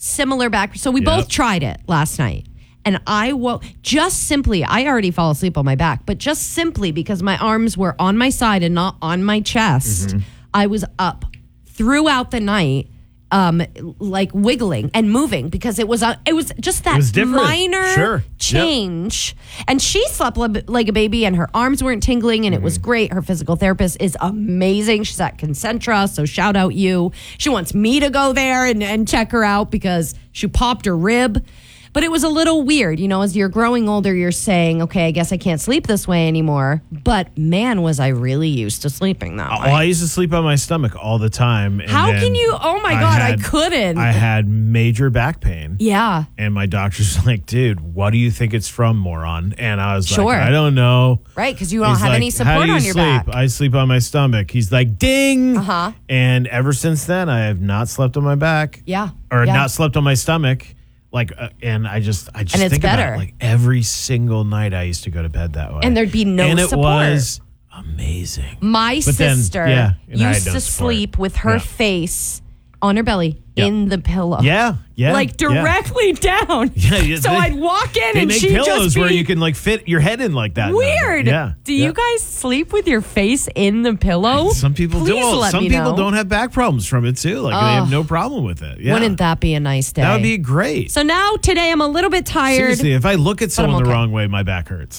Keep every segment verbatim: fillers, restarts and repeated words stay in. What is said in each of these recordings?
similar back. So we Yep. both tried it last night. And I woke just simply, I already fall asleep on my back, but just simply because my arms were on my side and not on my chest, Mm-hmm. I was up throughout the night, um, like wiggling and moving because it was a, it was just that was different. minor Sure. change. And she slept li- like a baby and her arms weren't tingling and it was great. Her physical therapist is amazing. She's at Concentra, so shout out you. She wants me to go there and, and check her out because she popped her rib. But it was a little weird, you know, as you're growing older, you're saying, okay, I guess I can't sleep this way anymore. But man, was I really used to sleeping that way. Well, I used to sleep on my stomach all the time. And How then can you? Oh my God, I had- couldn't. I had major back pain. Yeah. And my doctor's like, dude, what do you think it's from, moron? And I was Sure. like, I don't know. Right, because you don't He's have like, any how support do you on your sleep? back. I sleep on my stomach. He's like, ding. Uh-huh. And ever since then, I have not slept on my back. Yeah. Or yeah. not slept on my stomach. Like, uh, and I just, I just And it's think about better. it. Like every single night I used to go to bed that way. And there'd be no and it support. was amazing. My But then, sister yeah, and I had used no to support. sleep with her Yeah. face on her belly Yeah. in the pillow. Yeah, yeah. Like yeah. directly down. Yeah, yeah, so they- I'd walk in They and make she'd pillows just be where you can like fit your head in like that. now. weird. Yeah. Do yeah. you guys sleep with your face in the pillow? Some people Please do. Well, let some me people know. don't have back problems from it too. Like they Oh. have no problem with it. Yeah. Wouldn't that be a nice day? That would be great. So now today I'm a little bit tired. Seriously, if I look at I'm someone the okay. wrong way, my back hurts.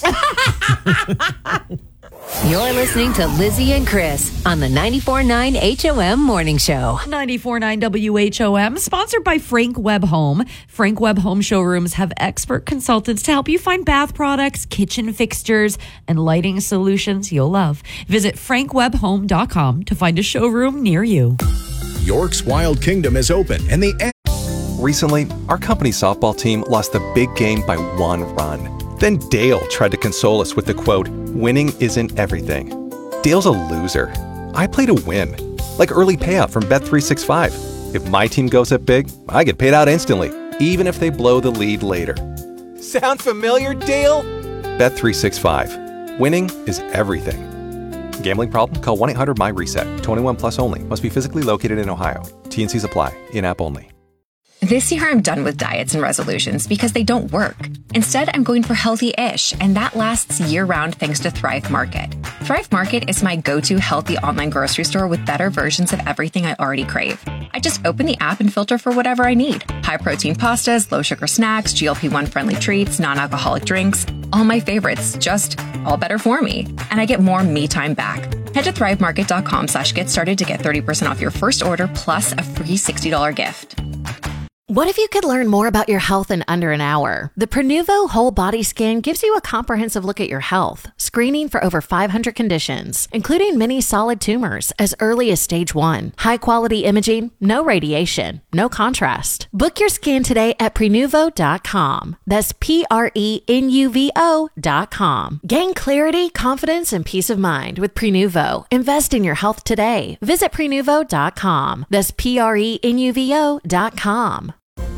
You're listening to Lizzie and Chris on the ninety-four point nine H O M Morning Show. ninety-four point nine W H O M, sponsored by Frank Webb Home. Frank Webb Home showrooms have expert consultants to help you find bath products, kitchen fixtures, and lighting solutions you'll love. Visit frank webb home dot com to find a showroom near you. York's Wild Kingdom is open, and the Recently, our company softball team lost the big game by one run. Then Dale tried to console us with the quote, "Winning isn't everything." Dale's a loser. I play to win. Like early payout from Bet three sixty-five. If my team goes up big, I get paid out instantly, even if they blow the lead later. Sound familiar, Dale? Bet three sixty-five. Winning is everything. Gambling problem? Call one eight hundred my reset. twenty-one plus only. Must be physically located in Ohio. T N Cs apply. In-app only. This year, I'm done with diets and resolutions because they don't work. Instead, I'm going for healthy-ish, and that lasts year-round thanks to Thrive Market. Thrive Market is my go-to healthy online grocery store with better versions of everything I already crave. I just open the app and filter for whatever I need. High-protein pastas, low-sugar snacks, G L P one friendly treats, non-alcoholic drinks. All my favorites, just all better for me. And I get more me time back. Head to thrivemarket.com slash get started to get thirty percent off your first order plus a free sixty dollars gift. What if you could learn more about your health in under an hour? The Prenuvo Whole Body Scan gives you a comprehensive look at your health, screening for over five hundred conditions, including many solid tumors as early as stage one. High quality imaging, no radiation, no contrast. Book your scan today at prenuvo dot com. That's P R E N U V O dot com. Gain clarity, confidence, and peace of mind with Prenuvo. Invest in your health today. Visit prenuvo dot com. That's P R E N U V O dot com.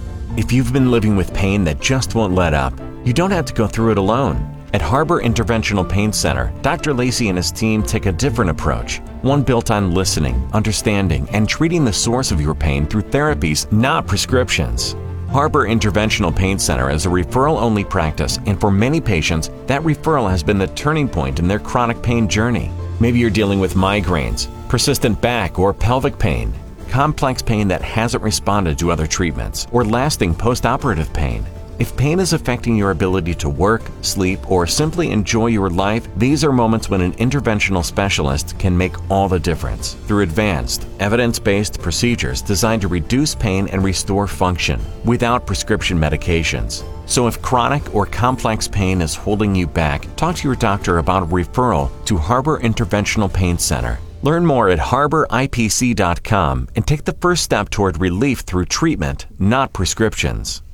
If you've been living with pain that just won't let up, you don't have to go through it alone. At Harbor Interventional Pain Center, Doctor Lacey and his team take a different approach, one built on listening, understanding, and treating the source of your pain through therapies, not prescriptions. Harbor Interventional Pain Center is a referral-only practice, and for many patients, that referral has been the turning point in their chronic pain journey. Maybe you're dealing with migraines, persistent back or pelvic pain, complex pain that hasn't responded to other treatments, or lasting post-operative pain. If pain is affecting your ability to work, sleep, or simply enjoy your life, these are moments when an interventional specialist can make all the difference through advanced, evidence-based procedures designed to reduce pain and restore function without prescription medications. So if chronic or complex pain is holding you back, talk to your doctor about a referral to Harbor Interventional Pain Center. Learn more at harbor I P C dot com and take the first step toward relief through treatment, not prescriptions.